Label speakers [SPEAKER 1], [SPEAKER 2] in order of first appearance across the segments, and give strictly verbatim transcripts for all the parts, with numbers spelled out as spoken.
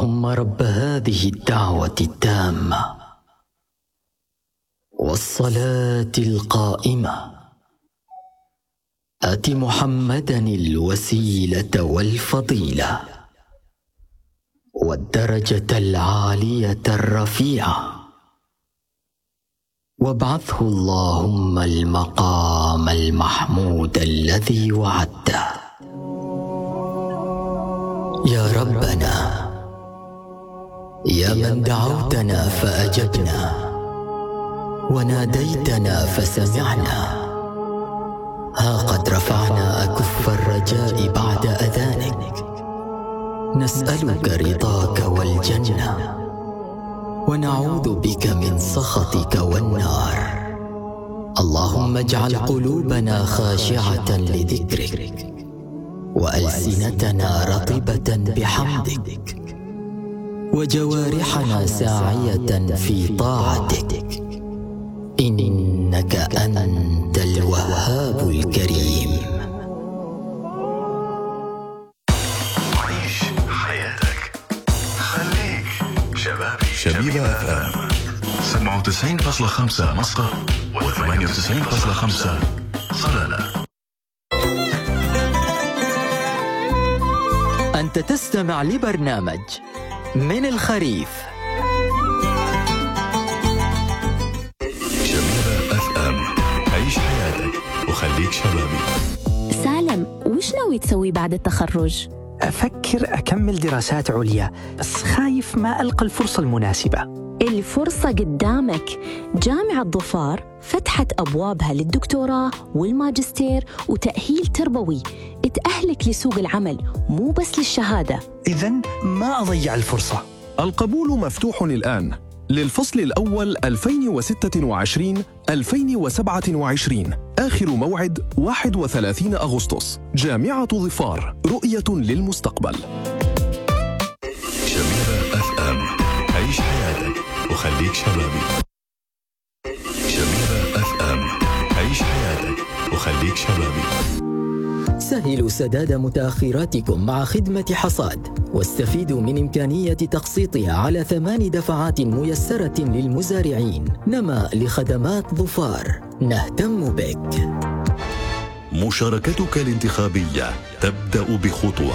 [SPEAKER 1] اللهم رب هذه الدعوة التامة والصلاة القائمة آت محمدا الوسيلة والفضيلة والدرجة العالية الرفيعة وابعثه اللهم المقام المحمود الذي وعدته. يا ربنا، يا من دعوتنا فأجبنا وناديتنا فسمعنا، ها قد رفعنا أكف الرجاء بعد أذانك، نسألك رضاك والجنة ونعوذ بك من سخطك والنار. اللهم اجعل قلوبنا خاشعة لذكرك وألسنتنا رطبة بحمدك وجوارحنا ساعية في طاعتك، إنك أنت الوهاب الكريم.
[SPEAKER 2] عيش حياتك، خليك شبابي. شبيبة اف ام سبعة وتسعين فاصلة خمسة مسقط وثمانية وتسعين فاصلة خمسة صلالة.
[SPEAKER 1] أنت تستمع لبرنامج من الخريف.
[SPEAKER 2] شبيبة اف ام، عيش حياتك وخليك شبابي.
[SPEAKER 3] سالم، وش ناوي تسوي بعد التخرج؟
[SPEAKER 4] أفكر أكمل دراسات عليا، بس خايف ما ألقى الفرصة المناسبة.
[SPEAKER 3] الفرصة قدامك. جامعة ظفار فتحت أبوابها للدكتوراه والماجستير وتأهيل تربوي، تأهلك لسوق العمل مو بس للشهادة.
[SPEAKER 4] إذن ما أضيع الفرصة.
[SPEAKER 5] القبول مفتوح الآن للفصل الأول ألفين وستة وعشرين ألفين وسبعة وعشرين. آخر موعد واحد وثلاثين أغسطس. جامعة ظفار، رؤية للمستقبل.
[SPEAKER 2] شبيبة اف ام، عيش حياتك وخليك شبابي. شبيبة اف ام، عيش حياتك وخليك شبابي.
[SPEAKER 1] سهلوا سداد متأخراتكم مع خدمة حصاد، واستفيدوا من إمكانية تقسيطها على ثمان دفعات ميسرة للمزارعين. نما لخدمات ظفار، نهتم بك.
[SPEAKER 2] مشاركتك الانتخابية تبدأ بخطوة.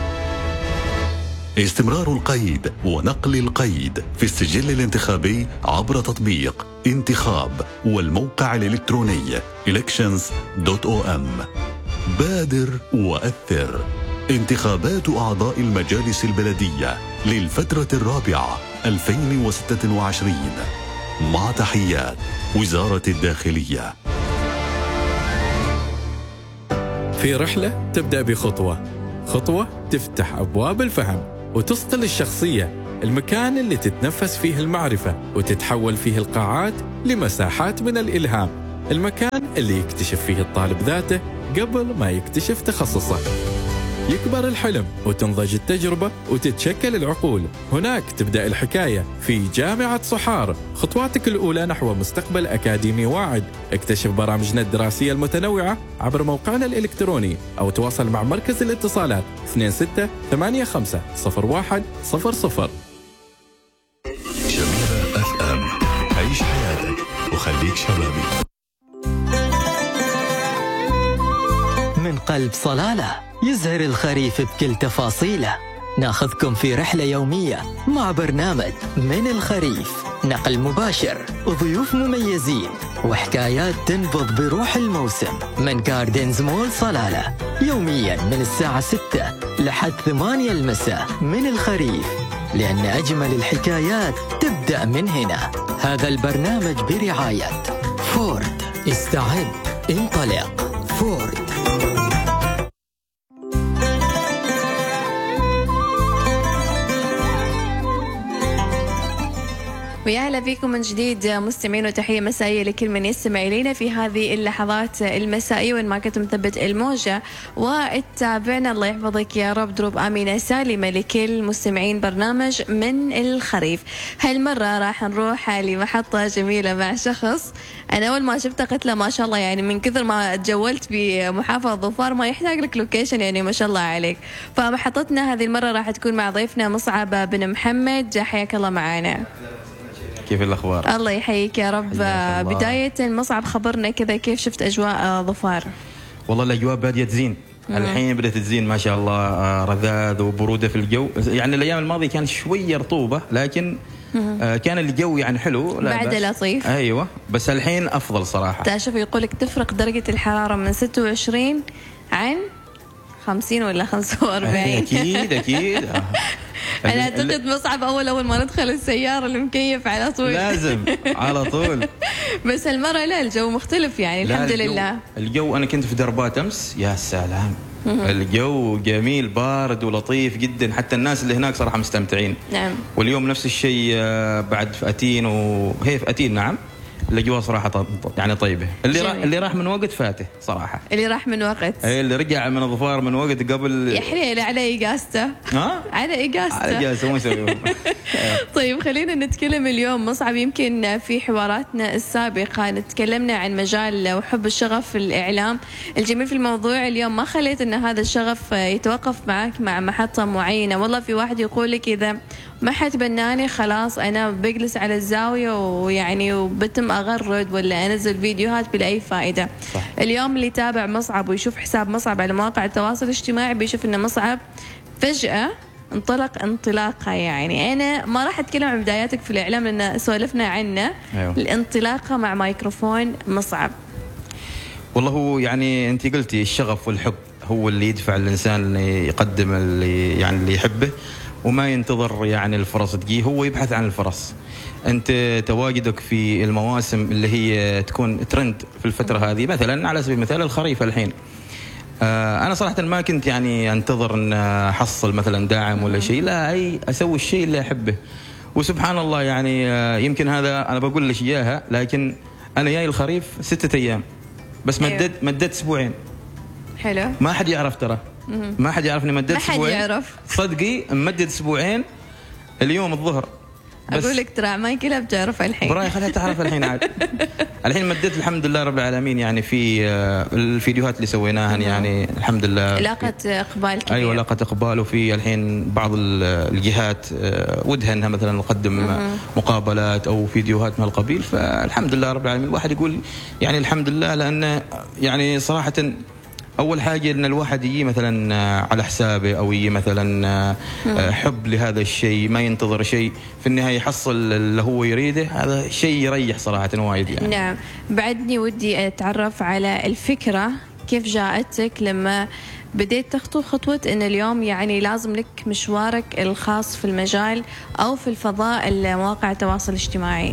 [SPEAKER 2] استمرار القيد ونقل القيد في السجل الانتخابي عبر تطبيق انتخاب والموقع الإلكتروني elections دوت او ام. بادر وأثر. انتخابات أعضاء المجالس البلدية للفترة الرابعة ألفين وستة وعشرين، مع تحيات وزارة الداخلية.
[SPEAKER 6] في رحلة تبدأ بخطوة، خطوة تفتح أبواب الفهم وتصقل الشخصية، المكان اللي تتنفس فيه المعرفة وتتحول فيه القاعات لمساحات من الإلهام، المكان اللي يكتشف فيه الطالب ذاته قبل ما يكتشف تخصصه. يكبر الحلم وتنضج التجربة وتتشكل العقول. هناك تبدأ الحكاية في جامعة صحار، خطواتك الأولى نحو مستقبل أكاديمي واعد. اكتشف برامجنا الدراسية المتنوعة عبر موقعنا الإلكتروني أو تواصل مع مركز الاتصالات اثنين ستة ثمانية خمسة صفر واحد صفر صفر.
[SPEAKER 2] شبيبة اف ام، عيش حياتك وخليك شبابي.
[SPEAKER 1] من قلب صلالة يزهر الخريف بكل تفاصيله. ناخذكم في رحلة يومية مع برنامج من الخريف، نقل مباشر وضيوف مميزين وحكايات تنبض بروح الموسم من كاردينز مول صلالة، يوميا من الساعة ستة لحد ثمانية المساء. من الخريف، لأن أجمل الحكايات تبدأ من هنا. هذا البرنامج برعاية فورد. استعد، انطلق، فورد.
[SPEAKER 7] ويا هلا فيكم من جديد مستمعين، وتحية مسائية لكل من يستمع إلينا في هذه اللحظات المسائية وين ما كنتم مثبت الموجة واتابعنا. الله يحفظك يا رب. دروب آمنة سالمة لكل مستمعين برنامج من الخريف. هالمرة راح نروح لمحطة جميلة مع شخص أنا أول ما شفته قلت له ما شاء الله، يعني من كثر ما تجولت بمحافظة ظفار ما يحتاج لك لوكيشن، يعني ما شاء الله عليك. فمحطتنا هذه المرة راح تكون مع ضيفنا مصعب بن محمد. حياك الله معنا.
[SPEAKER 8] كيف الأخبار؟
[SPEAKER 7] الله يحييك يا رب. بداية مصعب خبرنا كذا كيف شفت أجواء ظفار؟
[SPEAKER 8] والله الأجواء بادية تزين، الحين بدأت تزين ما شاء الله، رذاذ وبرودة في الجو. يعني الأيام الماضية كان شوية رطوبة لكن آه كان الجو يعني حلو، لا
[SPEAKER 7] بعد لطيف.
[SPEAKER 8] أيوة بس الحين أفضل صراحة.
[SPEAKER 7] تشوف يقولك تفرق درجة الحرارة من ستة وعشرين عن خمسين ولا خمسة وأربعين.
[SPEAKER 8] أكيد أكيد.
[SPEAKER 7] أنا أعتقد مصعب أول أول ما ندخل السيارة المكيف على طول
[SPEAKER 8] لازم على طول.
[SPEAKER 7] بس المرة لا، الجو مختلف يعني الحمد
[SPEAKER 8] الجو
[SPEAKER 7] لله.
[SPEAKER 8] الجو أنا كنت في دربات أمس، يا سلام الجو جميل بارد ولطيف جدا، حتى الناس اللي هناك صراحة مستمتعين.
[SPEAKER 7] نعم.
[SPEAKER 8] واليوم نفس الشيء بعد في أتين، وهي في أتين نعم الأجواء صراحة يعني طيبة. اللي راح اللي راح من وقت فاته صراحة.
[SPEAKER 7] اللي راح من وقت.
[SPEAKER 8] اي اللي رجع من الظفار من وقت قبل.
[SPEAKER 7] يا حليل على إجازته. ها؟ على إجازته.
[SPEAKER 8] على إجازته مو يسوي.
[SPEAKER 7] طيب خلينا نتكلم اليوم مصعب. يمكن في حواراتنا السابقة نتكلمنا عن مجال وحب الشغف في الإعلام. الجميل في الموضوع اليوم ما خليت أن هذا الشغف يتوقف معك مع محطة معينة. والله في واحد يقول لك إذا ما حد بناني خلاص أنا بجلس على الزاوية ويعني وبتم أغرد ولا أنزل فيديوهات بلا أي فائدة. صح. اليوم اللي يتابع مصعب ويشوف حساب مصعب على مواقع التواصل الاجتماعي بيشوف أن مصعب فجأة انطلق انطلاقة. يعني أنا ما راح أتكلم عن بداياتك في الإعلام لأن سولفنا عنه. أيوة. الانطلاقة مع ميكروفون مصعب.
[SPEAKER 8] والله هو يعني أنت قلتي الشغف والحب هو اللي يدفع الإنسان اللي يقدم اللي يعني اللي يحبه، وما ينتظر يعني الفرص تجيه، هو يبحث عن الفرص. أنت تواجدك في المواسم اللي هي تكون ترند في الفترة هذه، مثلا على سبيل المثال الخريف الحين. آه أنا صراحة ما كنت يعني أنتظر أن أحصل مثلا داعم ولا شيء، لا أي أسوي الشيء اللي أحبه. وسبحان الله يعني آه يمكن هذا أنا بقول لك إياها، لكن أنا جاي الخريف ستة أيام بس مدد مدد أسبوعين.
[SPEAKER 7] حلو.
[SPEAKER 8] ما حد يعرف ترى. ما حد يعرف اني مددت اسبوعين.
[SPEAKER 7] ما حد يعرف
[SPEAKER 8] صدقي ممدد اسبوعين اليوم الظهر.
[SPEAKER 7] اقول لك ترى ما كلها بتعرف الحين.
[SPEAKER 8] براي خليها تعرف الحين عاد. الحين مددت الحمد لله رب العالمين، يعني في الفيديوهات اللي سويناها يعني الحمد لله
[SPEAKER 7] لاقت اقبال كبير.
[SPEAKER 8] ايوه لاقت اقبال، وفي الحين بعض الجهات ودها انها مثلا نقدم مقابلات او فيديوهات من القبيل، فالحمد لله رب العالمين. الواحد يقول يعني الحمد لله، لانه يعني صراحه أول حاجة إن الواحد يجي مثلا على حسابه أو يجي مثلا حب لهذا الشيء، ما ينتظر شيء في النهاية يحصل اللي هو يريده، هذا شيء يريح صراحة وايد يعني.
[SPEAKER 7] نعم. بعدني ودي أتعرف على الفكرة كيف جاءتك لما بديت تخطو خطوة إن اليوم يعني لازم لك مشوارك الخاص في المجال أو في الفضاء المواقع التواصل الاجتماعي.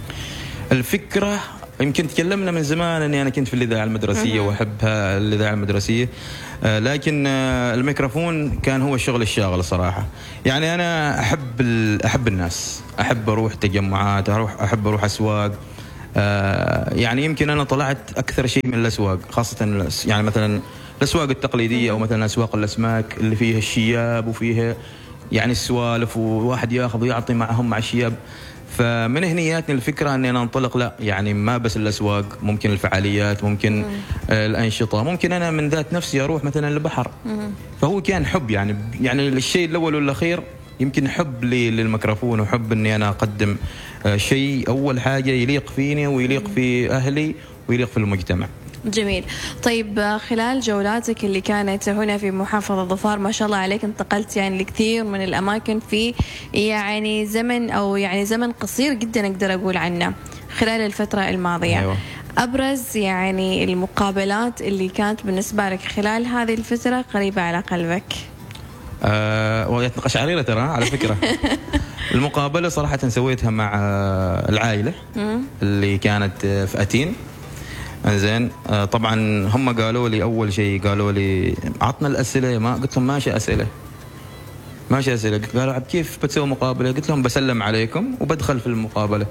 [SPEAKER 8] الفكرة يمكن تكلمنا من زمان اني انا كنت في الاذاعه المدرسيه واحبها الاذاعه المدرسيه، آه لكن آه الميكروفون كان هو الشغل الشاغل صراحه. يعني انا احب احب الناس، احب اروح تجمعات، اروح احب اروح اسواق. آه يعني يمكن انا طلعت اكثر شيء من الاسواق، خاصه يعني مثلا الاسواق التقليديه او مثلا اسواق الاسماك اللي فيها الشياب وفيها يعني السوالف وواحد ياخذ ويعطي معهم مع الشياب. فمن هنا جاتني الفكره اني انا انطلق، لا يعني ما بس الاسواق، ممكن الفعاليات، ممكن آه الانشطه، ممكن انا من ذات نفسي اروح مثلا البحر. فهو كان حب يعني يعني الشيء الاول والاخير يمكن حب لي للميكروفون، وحب اني انا اقدم آه شيء اول حاجه يليق فيني ويليق في اهلي ويليق في المجتمع.
[SPEAKER 7] جميل. طيب خلال جولاتك اللي كانت هنا في محافظة ظفار ما شاء الله عليك انتقلت يعني لكثير من الأماكن في يعني زمن أو يعني زمن قصير جدا أقدر أقول عنه خلال الفترة الماضية. أيوة. أبرز يعني المقابلات اللي كانت بالنسبة لك خلال هذه الفترة قريبة على قلبك؟
[SPEAKER 8] أه وجهة قشعريرة ترى على فكرة. المقابلة صراحة سويتها مع العائلة اللي كانت في أتين. زين آه طبعا هم قالوا لي اول شيء قالوا لي عطنا الاسئله، ما قلت لهم ماشي اسئله ماشي اسئله. قالوا عبد كيف بتسوي مقابله؟ قلت لهم بسلم عليكم وبدخل في المقابله.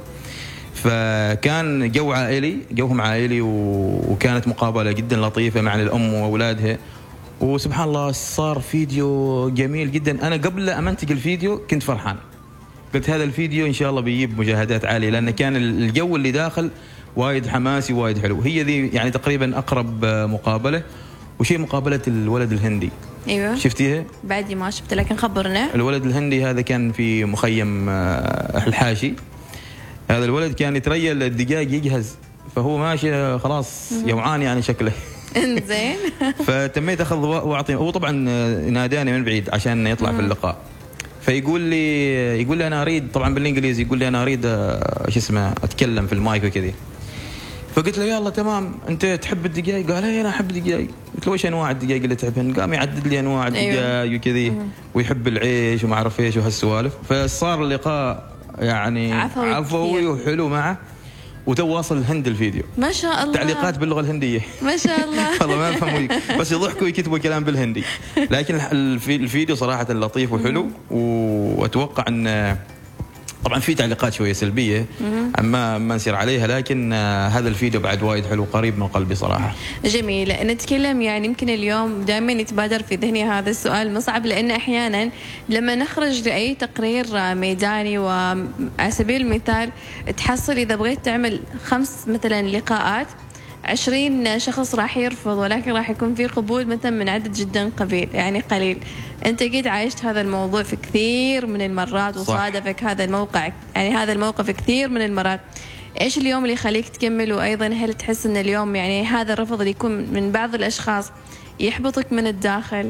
[SPEAKER 8] فكان جو عائلي، جوهم عائلي، وكانت مقابله جدا لطيفه مع الام واولادها. وسبحان الله صار فيديو جميل جدا. انا قبل لا امنتج الفيديو كنت فرحان، قلت هذا الفيديو ان شاء الله بيجيب مشاهدات عاليه، لان كان الجو اللي داخل وايد حماسي وايد حلو. هي ذي يعني تقريبا اقرب مقابله. وشيء مقابله الولد الهندي،
[SPEAKER 7] ايوه
[SPEAKER 8] شفتيها؟
[SPEAKER 7] بعدي ما شفت، لكن خبرنا.
[SPEAKER 8] الولد الهندي هذا كان في مخيم الحاشي. هذا الولد كان يتريل الدقائق يجهز، فهو ماشي خلاص يوعان يعني شكله.
[SPEAKER 7] انزين.
[SPEAKER 8] فتميت اخذ واعطي. هو طبعا ناداني من بعيد عشان يطلع في اللقاء. فيقول لي يقول لي انا اريد، طبعا بالانجليزي، يقول لي انا اريد شو اسمه اتكلم في المايك وكذا. فقلت له يلا تمام، انت تحب الدقائق؟ قال اي انا احب الدقائق. قلت له وش انواع الدقائق اللي تحبهن؟ قام يعدد لي انواع الدقائق وكذا، ويحب العيش وما اعرف ايش وهالسوالف. فصار اللقاء يعني
[SPEAKER 7] عفوي,
[SPEAKER 8] عفوي وحلو معه. وتو واصل الهند الفيديو
[SPEAKER 7] ما شاء الله،
[SPEAKER 8] تعليقات باللغه الهنديه
[SPEAKER 7] ما شاء الله.
[SPEAKER 8] والله ما يفهموا بس يضحكوا ويكتبوا كلام بالهندي. لكن الفيديو صراحه لطيف وحلو. واتوقع ان طبعا في تعليقات شويه سلبيه ما ما نسير عليها، لكن هذا الفيديو بعد وايد حلو قريب من قلبي صراحه.
[SPEAKER 7] جميل. نتكلم يعني يمكن اليوم دائما يتبادر في ذهني هذا السؤال مصعب، لان احيانا لما نخرج لاي تقرير ميداني، وعلى سبيل المثال تحصل اذا بغيت تعمل خمس مثلا لقاءات، عشرين شخص راح يرفض، ولكن راح يكون في قبول مثلا من عدد جدا قليل يعني قليل. انت قد عايشت هذا الموضوع في كثير من المرات، وصادفك هذا الموقع يعني هذا الموقف كثير من المرات. ايش اليوم اللي يخليك تكمل؟ وايضا هل تحس ان اليوم يعني هذا الرفض اللي يكون من بعض الاشخاص يحبطك من الداخل؟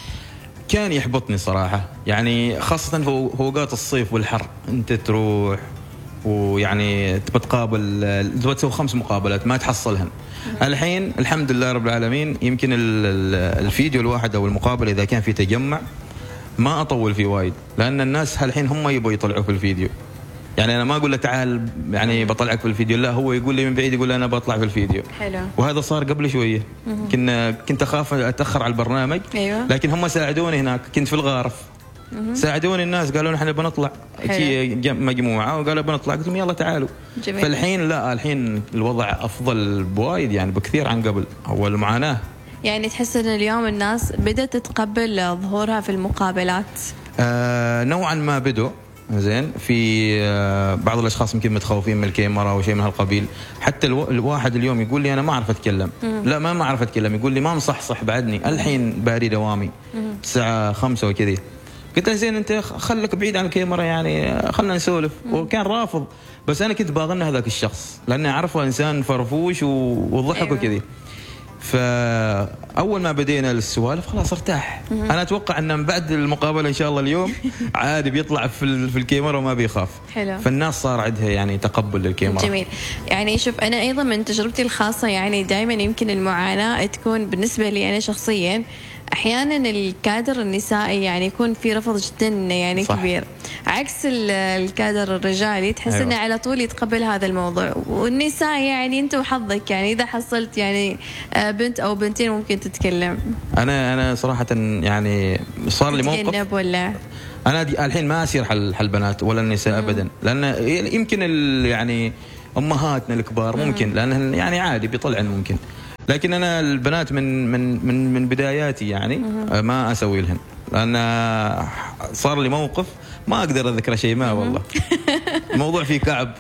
[SPEAKER 8] كان يحبطني صراحه، يعني خاصه في اوقات الصيف والحر. انت تروح ويعني تبى تقابل، تبى تسوي خمس مقابلات ما تحصلهن. الحين الحمد لله رب العالمين، يمكن الفيديو الواحد او المقابله اذا كان في تجمع ما اطول فيه وايد، لان الناس الحين هم يبغوا يطلعوا في الفيديو. يعني انا ما اقول له تعال يعني بطلعك في الفيديو، لا هو يقول لي من بعيد، يقول لي انا بطلع في الفيديو.
[SPEAKER 7] حلو.
[SPEAKER 8] وهذا صار قبل شويه. كنا كنت اخاف اتاخر على البرنامج.
[SPEAKER 7] أيوة.
[SPEAKER 8] لكن هم ساعدوني هناك، كنت في الغارف. ساعدوني الناس، قالوا احنا بنطلع مجموعه، وقالوا بنطلع، قلت لهم يلا تعالوا.
[SPEAKER 7] جميل.
[SPEAKER 8] فالحين لا، الحين الوضع افضل بوايد يعني بكثير عن قبل. اول معاناه.
[SPEAKER 7] يعني تحس ان اليوم الناس بدأت تتقبل ظهورها في المقابلات؟
[SPEAKER 8] آه نوعا ما بدوا. زين. في آه بعض الاشخاص يمكن متخوفين من الكاميرا او شيء من هالقبيل. حتى الو... الواحد اليوم يقول لي انا ما اعرف اتكلم. مم. لا ما ما اعرف اتكلم، يقول لي ما مصحصح بعدني، الحين باري دوامي الساعه خمسة وكذا. قلت له زين انت خلك بعيد عن الكاميرا، يعني خلنا نسولف. وكان رافض، بس انا كنت باغنى هذاك الشخص لاني اعرفه انسان فرفوش وضحك. أيوة. وكذا. فاول ما بدينا السوالف خلاص ارتاح. انا اتوقع ان من بعد المقابله ان شاء الله اليوم عادي بيطلع في في الكاميرا وما بيخاف.
[SPEAKER 7] حلو.
[SPEAKER 8] فالناس صار عندها يعني تقبل للكاميرا.
[SPEAKER 7] جميل. يعني شوف انا ايضا من تجربتي الخاصه، يعني دائما يمكن المعاناه تكون بالنسبه لي انا شخصيا، احيانا الكادر النسائي يعني يكون في رفض جدا يعني صح. كبير، عكس الكادر الرجالي تحس أيوة. انه على طول يتقبل هذا الموضوع. والنساء يعني انت وحظك، يعني اذا حصلت يعني بنت او بنتين ممكن تتكلم.
[SPEAKER 8] انا انا صراحه يعني صار لي موقف،
[SPEAKER 7] ولا
[SPEAKER 8] انا الحين ما اسير حل حل بنات ولا النساء مم. ابدا، لان يمكن يعني امهاتنا الكبار ممكن مم. لان يعني عادي بيطلعن ممكن، لكن انا البنات من من من من بداياتي يعني مم. ما اسوي لهن، لان صار لي موقف ما اقدر اذكر شيء ما والله. الموضوع فيه كعب.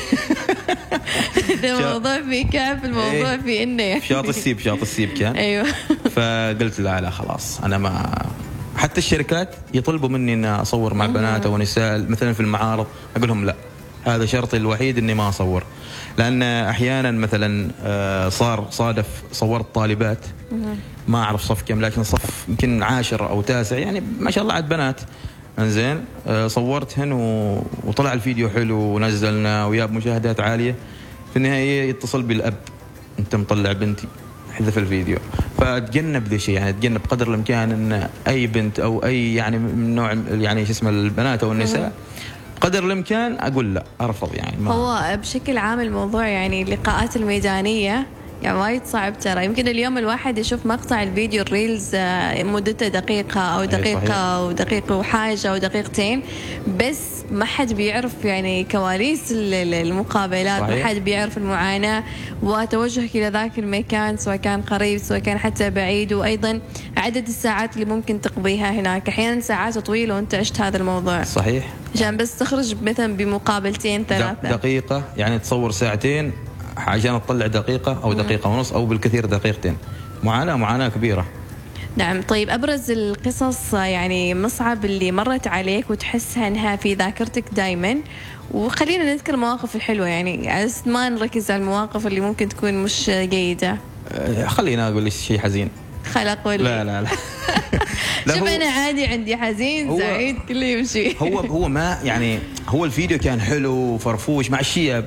[SPEAKER 7] الموضوع فيه كعب، الموضوع ايه فيه انه يعني
[SPEAKER 8] شاط السيب شاط السيب كان.
[SPEAKER 7] ايوه.
[SPEAKER 8] فقلت لا لا خلاص انا ما، حتى الشركات يطلبوا مني ان اصور مع بنات او نساء مثلا في المعارض، اقول لهم لا، هذا شرطي الوحيد اني ما اصور، لان احيانا مثلا صار صادف صورت طالبات ما اعرف صف كم، لكن صف يمكن عاشر او تاسع، يعني ما شاء الله عاد بنات. انزين صورتهن وطلع الفيديو حلو ونزلنا وياب مشاهدات عاليه، في النهايه يتصل بالاب انت مطلع بنتي حذف الفيديو. فاتجنب ذا الشيء، يعني اتجنب قدر الامكان ان اي بنت او اي يعني من نوع يعني شو اسمه البنات او النساء قدر الامكان اقول لا، ارفض يعني. ما
[SPEAKER 7] هو بشكل عام الموضوع يعني اللقاءات الميدانيه يعني وايد صعب ترى. يمكن اليوم الواحد يشوف مقطع الفيديو الريلز مدته دقيقة أو دقيقة أو دقيقة وحاجة أو دقيقتين، بس ما حد بيعرف يعني كواليس المقابلات، ما حد بيعرف المعاناة وتوجهك إلى ذاك المكان سواء كان قريب سواء كان حتى بعيد، وأيضا عدد الساعات اللي ممكن تقضيها هناك، أحيانا ساعات طويلة وأنت عشت هذا الموضوع. صحيح. عشان بس تخرج مثلا بمقابلتين ثلاثة
[SPEAKER 8] دقيقة، يعني تصور ساعتين عشان تطلع دقيقة أو دقيقة ونص أو بالكثير دقيقتين. معاناة معاناة كبيرة.
[SPEAKER 7] نعم. طيب أبرز القصص يعني مصعب اللي مرت عليك وتحسها أنها في ذاكرتك دايما، وخلينا نذكر المواقف الحلوة يعني عشان ما نركز على المواقف اللي ممكن تكون مش جيدة.
[SPEAKER 8] خلينا أقول شيء حزين.
[SPEAKER 7] خلق ولا
[SPEAKER 8] لا لا لا.
[SPEAKER 7] شوف أنا عادي عندي حزين سعيد كله يمشي.
[SPEAKER 8] هو هو ما يعني هو الفيديو كان حلو وفرفوش مع الشياب،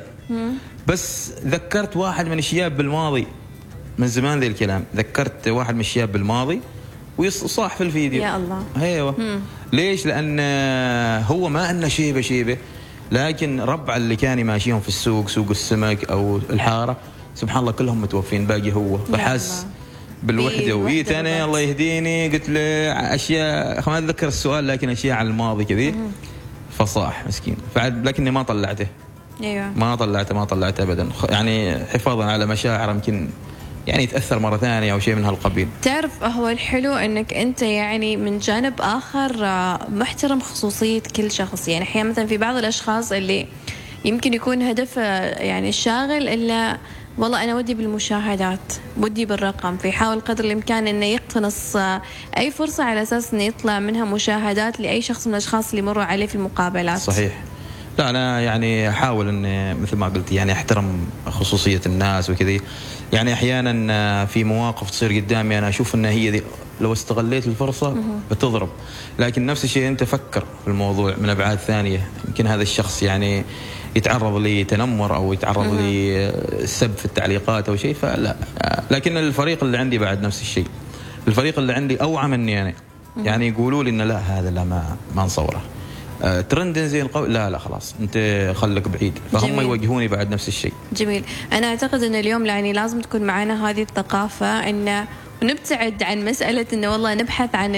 [SPEAKER 8] بس ذكرت واحد من الشياب بالماضي من زمان ذي الكلام، ذكرت واحد من الشياب بالماضي وصاح في الفيديو.
[SPEAKER 7] يا الله.
[SPEAKER 8] ايوه. ليش؟ لأن هو ما أنه شيبة شيبة، لكن ربع اللي كان ماشيهم في السوق، سوق السمك أو الحارة، سبحان الله كلهم متوفين، باقي هو. فحس بالوحدة وجيت أنا الله يهديني قلت له أشياء ما أتذكر السؤال لكن أشياء على الماضي كذي، فصاح مسكين. فعد لكني ما طلعته.
[SPEAKER 7] أيوة.
[SPEAKER 8] ما طلعته ما طلعته أبدا، يعني حفاظا على مشاعر يمكن يعني يتأثر مرة ثانية أو شيء من هالقبيل.
[SPEAKER 7] تعرف هو الحلو أنك أنت يعني من جانب آخر محترم خصوصية كل شخص. يعني أحيانا مثلا في بعض الأشخاص اللي يمكن يكون هدف يعني الشاغل إلا والله أنا ودي بالمشاهدات، ودي بالرقم، فيحاول قدر الإمكان إنه يقتنص أي فرصة على أساس إنه يطلع منها مشاهدات لأي شخص من الأشخاص اللي مروا عليه في المقابلات.
[SPEAKER 8] صحيح. لا أنا يعني أحاول إن مثل ما قلت يعني أحترم خصوصية الناس وكذي. يعني أحيانا في مواقف تصير قدامي أنا أشوف إن هي دي لو استغليت الفرصة بتضرب، لكن نفس الشيء أنت فكر في الموضوع من أبعاد ثانية. يمكن هذا الشخص يعني يتعرض لتنمر أو يتعرض للسب في التعليقات أو شيء، فلا. لكن الفريق اللي عندي بعد نفس الشيء، الفريق اللي عندي أوعى مني أنا، يعني يقولوا لي إن لا هذا لا ما ما نصوره. أه ترند زي القول، لا لا خلاص أنت خلك بعيد، فهم جميل. يوجهوني بعد نفس الشيء.
[SPEAKER 7] جميل. أنا أعتقد أن اليوم يعني لازم تكون معنا هذه الثقافة إن ونبتعد عن مسألة إنه والله نبحث عن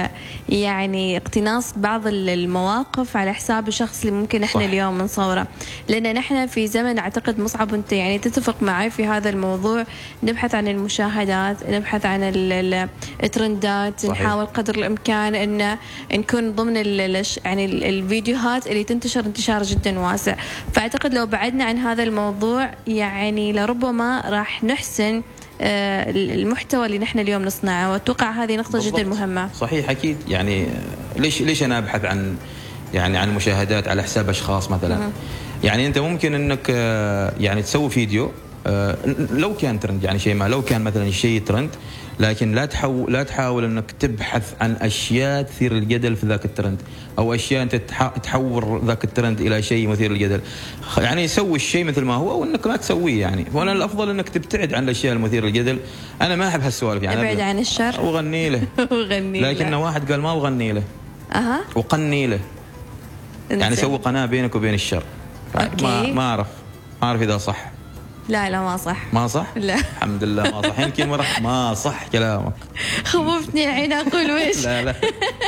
[SPEAKER 7] يعني اقتناص بعض المواقف على حساب الشخص اللي ممكن إحنا صح. اليوم نصوره، لأن نحن في زمن أعتقد مصعب أنت يعني تتفق معي في هذا الموضوع، نبحث عن المشاهدات، نبحث عن الترندات، صحيح. نحاول قدر الإمكان إن نكون ضمن يعني الفيديوهات اللي تنتشر انتشار جدا واسع. فأعتقد لو بعدنا عن هذا الموضوع يعني لربما راح نحسن المحتوى اللي نحن اليوم نصنعه، واتوقع هذه نقطة بالضبط. جدا مهمة.
[SPEAKER 8] صحيح أكيد. يعني ليش ليش أنا أبحث عن يعني عن مشاهدات على حساب أشخاص مثلا؟ مه. يعني أنت ممكن إنك يعني تسوي فيديو لو كان ترند، يعني شيء ما لو كان مثلا شيء ترند، لكن لا تحاول لا تحاول انك تبحث عن اشياء تثير الجدل في ذاك الترند، او اشياء انت تحور ذاك الترند الى شيء مثير للجدل. يعني سوي الشيء مثل ما هو او انك ما تسويه. يعني وانا الافضل انك تبتعد عن الاشياء المثيره للجدل. انا ما احب هالسوالف، يعني
[SPEAKER 7] ابعد عن الشر
[SPEAKER 8] وغني له
[SPEAKER 7] وغني له.
[SPEAKER 8] لكن واحد قال ما بغني له
[SPEAKER 7] اها
[SPEAKER 8] وقني له، يعني سوي قناه بينك وبين الشر. ما ما اعرف ما اعرف اذا صح.
[SPEAKER 7] لا لا ما صح.
[SPEAKER 8] ما صح؟
[SPEAKER 7] لا
[SPEAKER 8] الحمد لله ما صح. يمكن مرة ما صح كلامك.
[SPEAKER 7] خوفتني الحين أقول ويش.
[SPEAKER 8] لا لا.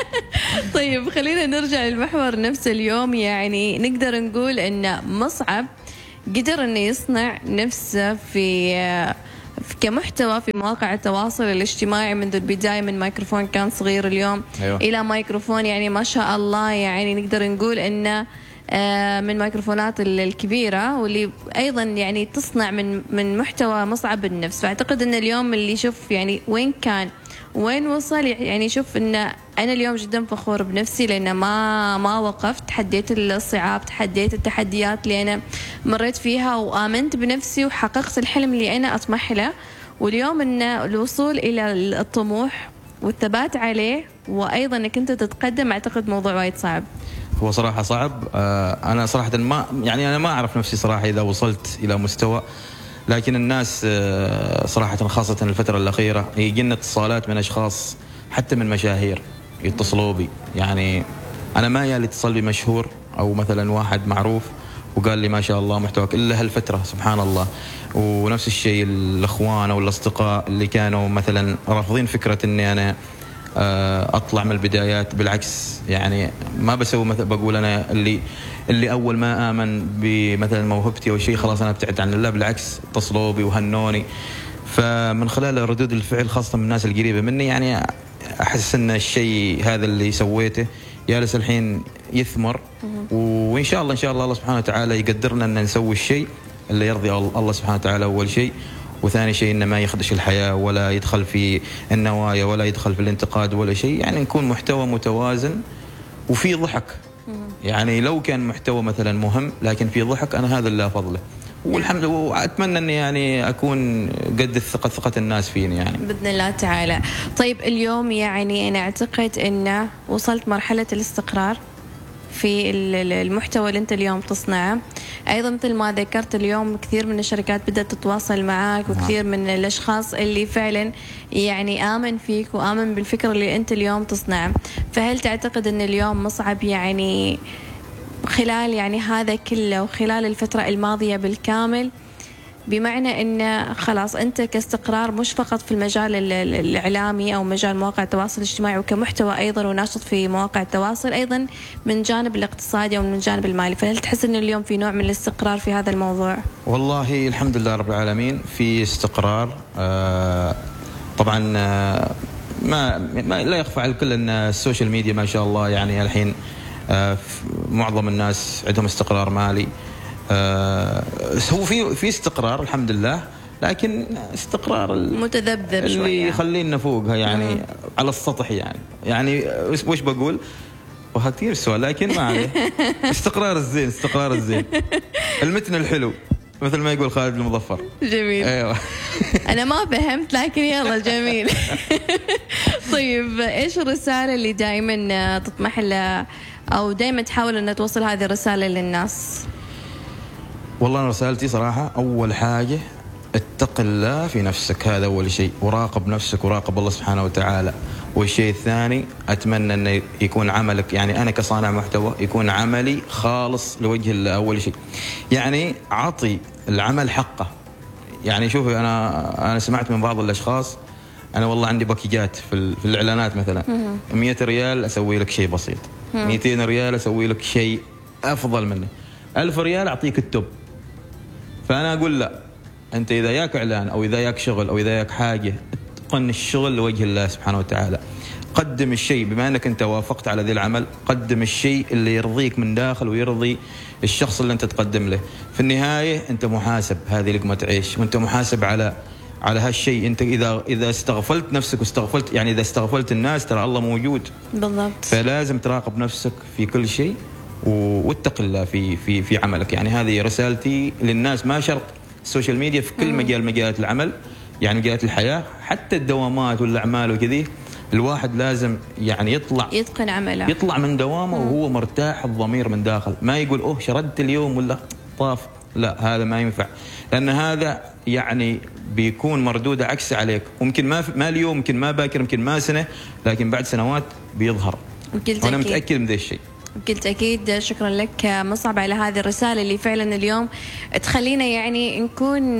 [SPEAKER 7] طيب خلينا نرجع للمحور نفسه اليوم. يعني نقدر نقول إن مصعب قدر إنه يصنع نفسه في كمحتوى في مواقع التواصل الاجتماعي منذ البداية، من ميكروفون كان صغير اليوم أيوة. إلى ميكروفون يعني ما شاء الله، يعني نقدر نقول إنه من ميكروفونات الكبيرة، واللي أيضا يعني تصنع من من محتوى مصعب النفس. فأعتقد أن اليوم اللي يشوف يعني وين كان وين وصل، يعني يشوف أن أنا اليوم جدا فخور بنفسي، لأن ما ما وقفت، تحديت الصعاب، تحديت التحديات اللي أنا مريت فيها، وآمنت بنفسي وحققت الحلم اللي أنا أطمح له. واليوم أن الوصول إلى الطموح والثبات عليه، وأيضا أنك أنت تتقدم، أعتقد موضوع وايد صعب.
[SPEAKER 8] هو صراحة صعب. أنا صراحة ما يعني أنا ما أعرف نفسي صراحة إذا وصلت إلى مستوى، لكن الناس صراحة خاصة الفترة الأخيرة يجينا اتصالات من أشخاص حتى من مشاهير يتصلوا بي. يعني أنا ما يالي اتصل بمشهور أو مثلا واحد معروف وقال لي ما شاء الله محتواك إلا هالفترة سبحان الله. ونفس الشيء الأخوان أو الأصدقاء اللي كانوا مثلا رافضين فكرة أني أنا أطلع من البدايات، بالعكس يعني ما بسوي مثل بقول أنا اللي اللي أول ما آمن بمثلا موهبتي أو شيء خلاص أنا ابتعد عن الله، بالعكس اتصلوا بي وهنوني. فمن خلال ردود الفعل خاصة من الناس القريبة مني يعني أحس أن الشيء هذا اللي سويته جالس الحين يثمر، وإن شاء الله إن شاء الله الله سبحانه وتعالى يقدرنا أن نسوي الشيء اللي يرضي الله سبحانه وتعالى أول شيء، وثاني شيء إنه ما يخدش الحياة ولا يدخل في النوايا ولا يدخل في الانتقاد ولا شيء، يعني نكون محتوى متوازن وفي ضحك. يعني لو كان محتوى مثلا مهم لكن في ضحك أنا هذا اللي أفضله، والحمد لله وأتمنى أني يعني أكون قد الثقة ثقة الناس فيني يعني
[SPEAKER 7] بإذن الله تعالى. طيب اليوم يعني أنا أعتقد أنه وصلت مرحلة الاستقرار في المحتوى اللي أنت اليوم تصنعه، أيضا مثل ما ذكرت اليوم كثير من الشركات بدأت تتواصل معك وكثير من الأشخاص اللي فعلا يعني آمن فيك وآمن بالفكرة اللي أنت اليوم تصنعه. فهل تعتقد أن اليوم مصعب يعني خلال يعني هذا كله وخلال الفترة الماضية بالكامل، بمعنى أن خلاص أنت كاستقرار مش فقط في المجال الإعلامي أو مجال مواقع التواصل الاجتماعي وكمحتوى أيضا وناشط في مواقع التواصل، أيضا من جانب الاقتصادي أو من الجانب المالي، فهل تحس أن اليوم في نوع من الاستقرار في هذا الموضوع؟
[SPEAKER 8] والله الحمد لله رب العالمين في استقرار. آه طبعا آه ما, ما لا يخفى على الكل أن السوشيال ميديا ما شاء الله يعني الحين آه معظم الناس عندهم استقرار مالي. آه هو في في استقرار الحمد لله، لكن استقرار
[SPEAKER 7] متذبذب
[SPEAKER 8] اللي يخلينا فوقها يعني مم. على السطح يعني يعني وش بقول وها كثير سؤال لكن ما عليه. استقرار الزين استقرار الزين المتن الحلو مثل ما يقول خالد المظفر.
[SPEAKER 7] جميل.
[SPEAKER 8] ايوه
[SPEAKER 7] انا ما فهمت لكن يلا جميل. طيب ايش الرساله اللي دائما تطمح لها او دائما تحاول ان توصل هذه الرساله للناس؟
[SPEAKER 8] والله رسالتي صراحة أول حاجة اتق الله في نفسك، هذا أول شيء، وراقب نفسك وراقب الله سبحانه وتعالى. والشيء الثاني أتمنى أن يكون عملك يعني أنا كصانع محتوى يكون عملي خالص لوجه الله أول شيء، يعني عطي العمل حقه. يعني شوفي أنا أنا سمعت من بعض الأشخاص أنا والله عندي باكيجات في, في الإعلانات مثلا مئة ريال أسوي لك شيء بسيط، مئتين ريال أسوي لك شيء أفضل منه، ألف ريال أعطيك التوب. فأنا أقول لا، أنت إذا ياك إعلان أو إذا ياك شغل أو إذا ياك حاجة اتقن الشغل لوجه الله سبحانه وتعالى. قدم الشيء بما أنك أنت وافقت على ذي العمل، قدم الشيء اللي يرضيك من داخل ويرضي الشخص اللي أنت تقدم له. في النهاية أنت محاسب، هذه لقمة عيش، وأنت محاسب على على هالشيء. أنت إذا إذا استغفلت نفسك واستغفلت يعني إذا استغفلت الناس ترى الله موجود
[SPEAKER 7] بالضبط.
[SPEAKER 8] فلازم تراقب نفسك في كل شيء واتق الله في في في عملك. يعني هذه رسالتي للناس، ما شرط السوشيال ميديا، في كل مجال مجالات العمل يعني مجالات الحياة حتى الدوامات والأعمال وكذي، الواحد لازم يعني يطلع
[SPEAKER 7] يتقن عمله،
[SPEAKER 8] يطلع من دوامه وهو مرتاح الضمير من داخل، ما يقول أوه شردت اليوم ولا طاف، لا هذا ما ينفع، لأن هذا يعني بيكون مردودة عكس عليك. ممكن ما ما اليوم، ممكن ما باكر، ممكن ما سنة، لكن بعد سنوات بيظهر. وأنا متأكد من ذا الشيء.
[SPEAKER 7] قلت أكيد. شكرا لك مصعب على هذه الرسالة اللي فعلا اليوم تخلينا يعني نكون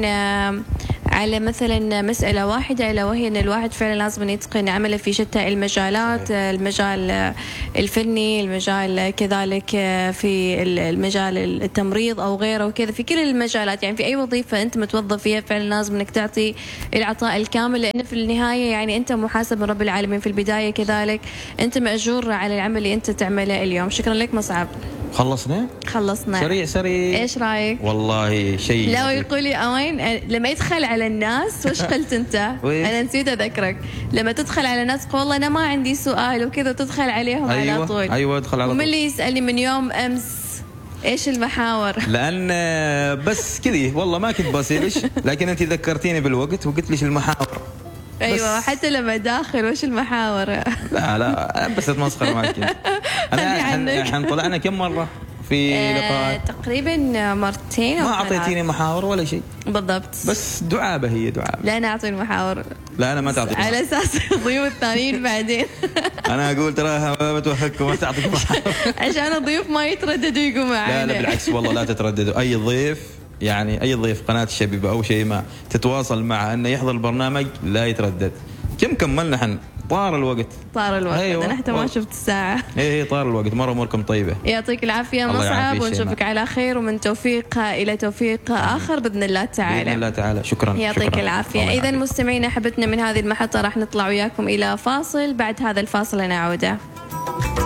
[SPEAKER 7] على مثلا مسألة واحدة، ألا وهي أن الواحد فعلا لازم يتقن عمله في شتى المجالات، المجال الفني، المجال كذلك في المجال التمريض أو غيره وكذا، في كل المجالات يعني في أي وظيفة أنت متوظف فيها فعلا لازم أنك تعطي العطاء الكامل، لأن في النهاية يعني أنت محاسب من رب العالمين في البداية، كذلك أنت مأجور على العمل اللي أنت تعمله اليوم. شكرا لك مصعب.
[SPEAKER 8] خلصنا؟
[SPEAKER 7] خلصنا
[SPEAKER 8] سريع سريع.
[SPEAKER 7] ايش رايك؟
[SPEAKER 8] والله شيء
[SPEAKER 7] لا يقولي اوين لما يدخل على الناس وش قلت انت؟ انا نسيت اذكرك لما تدخل على الناس والله انا ما عندي سؤال وكذا تدخل عليهم
[SPEAKER 8] أيوة
[SPEAKER 7] على طول.
[SPEAKER 8] ايوه ادخل على طول.
[SPEAKER 7] ومن اللي يسالني من يوم امس ايش المحاور؟
[SPEAKER 8] لان بس كذي والله ما كنت بسيلش، لكن انت ذكرتيني بالوقت وقلت ليش المحاور.
[SPEAKER 7] ايوه حتى لما داخل وش المحاور؟
[SPEAKER 8] لا لا بس اتمسخر معك. انا احنا طلعنا كم مره في
[SPEAKER 7] آه
[SPEAKER 8] لقاءات؟
[SPEAKER 7] تقريبا مرتين أو
[SPEAKER 8] ما أعطيتيني محاور ولا شيء.
[SPEAKER 7] بالضبط.
[SPEAKER 8] بس دعابة هي دعابة.
[SPEAKER 7] لا أنا أعطي المحاور.
[SPEAKER 8] لا أنا ما تعطي.
[SPEAKER 7] على أساس الضيوف الثانيين بعدين.
[SPEAKER 8] أنا أقول تراها ما بتوهقكم ما تعطيكم محاور.
[SPEAKER 7] عشان الضيوف ما يترددوا يجوا معنا.
[SPEAKER 8] لا لا بالعكس والله لا تترددوا. أي ضيف يعني أي ضيف قناة الشبيبة أو شيء ما تتواصل معه أنه يحضر البرنامج لا يتردد. كم كملنا حن؟ طار الوقت.
[SPEAKER 7] طار الوقت. أيوة. أنا حتى ما شفت الساعة.
[SPEAKER 8] إيه إيه طار الوقت. مرة أموركم طيبة.
[SPEAKER 7] يعطيك العافية مصعب ونشوفك على خير ومن توفيق إلى توفيق آخر بإذن الله تعالى.
[SPEAKER 8] بإذن الله تعالى. شكرا.
[SPEAKER 7] يعطيك شكرا. العافية. إذا مستمعينا حبتنا من هذه المحطة راح نطلع وياكم إلى فاصل، بعد هذا الفاصل نعود.